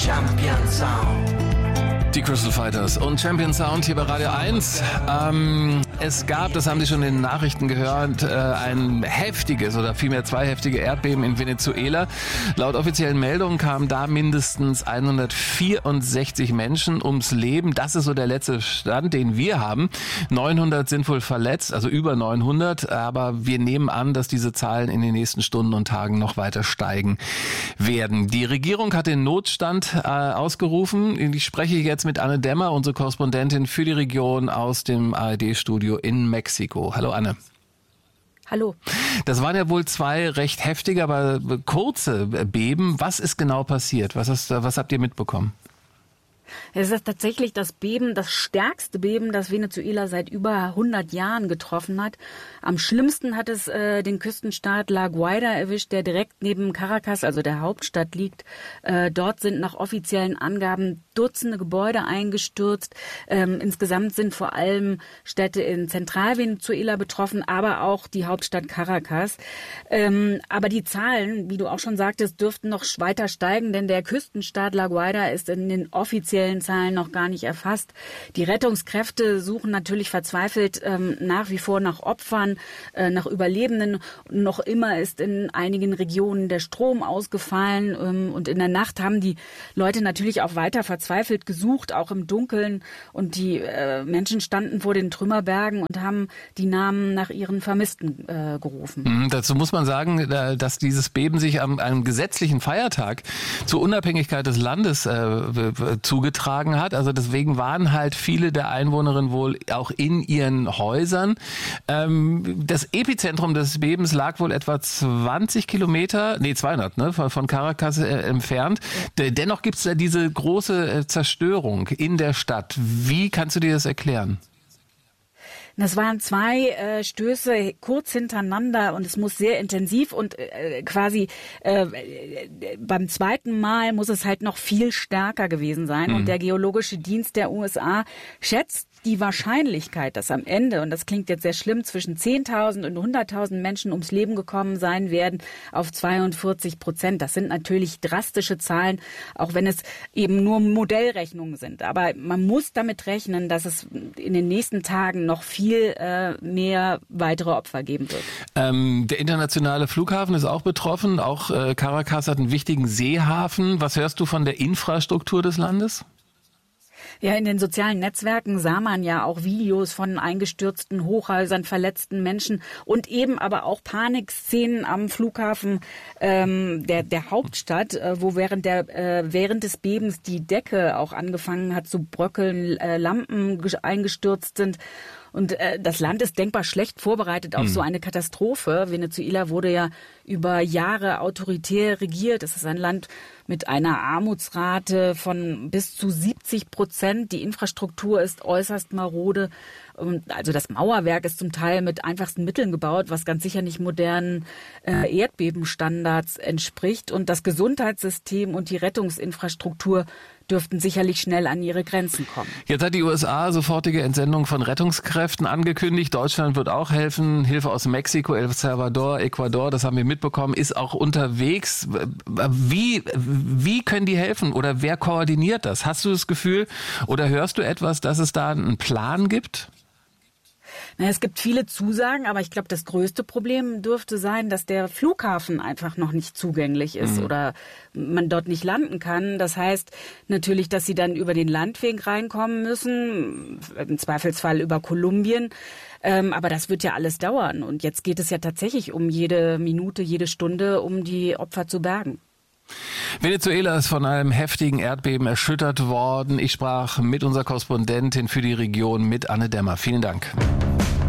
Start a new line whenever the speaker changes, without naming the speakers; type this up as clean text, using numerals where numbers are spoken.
Champion Sound.
Die Crystal Fighters und Champion Sound hier bei Radio 1. Es gab, das haben Sie schon in den Nachrichten gehört, ein heftiges oder vielmehr zwei heftige Erdbeben in Venezuela. Laut offiziellen Meldungen kamen da mindestens 164 Menschen ums Leben. Das ist so der letzte Stand, den wir haben. 900 sind wohl verletzt, also über 900. Aber wir nehmen an, dass diese Zahlen in den nächsten Stunden und Tagen noch weiter steigen werden. Die Regierung hat den Notstand ausgerufen. Ich spreche jetzt mit Anne Dämmer, unsere Korrespondentin für die Region aus dem ARD-Studio in Mexiko. Hallo Anne.
Hallo.
Das waren ja wohl zwei recht heftige, aber kurze Beben. Was ist genau passiert? Was habt ihr mitbekommen?
Es ist tatsächlich das Beben, das stärkste Beben, das Venezuela seit über 100 Jahren getroffen hat. Am schlimmsten hat es den Küstenstaat La Guaira erwischt, der direkt neben Caracas, also der Hauptstadt, liegt. Dort sind nach offiziellen Angaben Dutzende Gebäude eingestürzt. Insgesamt sind vor allem Städte in Zentralvenezuela betroffen, aber auch die Hauptstadt Caracas. Aber die Zahlen, wie du auch schon sagtest, dürften noch weiter steigen, denn der Küstenstaat La Guaira ist in den offiziellen Zahlen noch gar nicht erfasst. Die Rettungskräfte suchen natürlich verzweifelt nach wie vor nach Opfern, nach Überlebenden. Noch immer ist in einigen Regionen der Strom ausgefallen und in der Nacht haben die Leute natürlich auch weiter verzweifelt gesucht, auch im Dunkeln. Und die Menschen standen vor den Trümmerbergen und haben die Namen nach ihren Vermissten gerufen.
Dazu muss man sagen, dass dieses Beben sich am einem gesetzlichen Feiertag zur Unabhängigkeit des Landes zugetragen hat. Also deswegen waren halt viele der Einwohnerinnen wohl auch in ihren Häusern. Das Epizentrum des Bebens lag wohl etwa 200 von Caracas entfernt. Dennoch gibt es da diese große Zerstörung in der Stadt. Wie kannst du dir das erklären?
Das waren zwei Stöße kurz hintereinander und es muss sehr intensiv und beim zweiten Mal muss es halt noch viel stärker gewesen sein. Und der Geologische Dienst der USA schätzt die Wahrscheinlichkeit, dass am Ende, und das klingt jetzt sehr schlimm, zwischen 10.000 und 100.000 Menschen ums Leben gekommen sein werden, auf 42%. Das sind natürlich drastische Zahlen, auch wenn es eben nur Modellrechnungen sind. Aber man muss damit rechnen, dass es in den nächsten Tagen noch viel mehr weitere Opfer geben wird.
Der internationale Flughafen ist auch betroffen. Auch Caracas hat einen wichtigen Seehafen. Was hörst du von der Infrastruktur des Landes?
Ja, in den sozialen Netzwerken sah man ja auch Videos von eingestürzten Hochhäusern, verletzten Menschen und eben aber auch Panikszenen am Flughafen der Hauptstadt, wo während des Bebens die Decke auch angefangen hat zu bröckeln, Lampen eingestürzt sind. Und das Land ist denkbar schlecht vorbereitet auf so eine Katastrophe. Venezuela wurde ja über Jahre autoritär regiert. Es ist ein Land mit einer Armutsrate von bis zu 70%. Die Infrastruktur ist äußerst marode. Also das Mauerwerk ist zum Teil mit einfachsten Mitteln gebaut, was ganz sicher nicht modernen Erdbebenstandards entspricht. Und das Gesundheitssystem und die Rettungsinfrastruktur dürften sicherlich schnell an ihre Grenzen kommen.
Jetzt hat die USA sofortige Entsendung von Rettungskräften angekündigt. Deutschland wird auch helfen. Hilfe aus Mexiko, El Salvador, Ecuador, das haben wir mitbekommen, ist auch unterwegs. Wie können die helfen oder wer koordiniert das? Hast du das Gefühl oder hörst du etwas, dass es da einen Plan gibt?
Es gibt viele Zusagen, aber ich glaube, das größte Problem dürfte sein, dass der Flughafen einfach noch nicht zugänglich ist oder man dort nicht landen kann. Das heißt natürlich, dass sie dann über den Landweg reinkommen müssen, im Zweifelsfall über Kolumbien. Aber das wird ja alles dauern. Und jetzt geht es ja tatsächlich um jede Minute, jede Stunde, um die Opfer zu bergen.
Venezuela ist von einem heftigen Erdbeben erschüttert worden. Ich sprach mit unserer Korrespondentin für die Region, mit Anne Dämmer. Vielen Dank.